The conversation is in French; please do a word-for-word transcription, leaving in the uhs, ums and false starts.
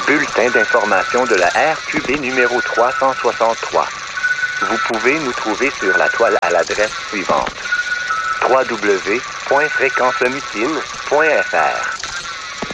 Bulletin d'information de la R Q B numéro trois cent soixante-trois. Vous pouvez nous trouver sur la toile à l'adresse suivante: w w w point fréquence homicine point f r.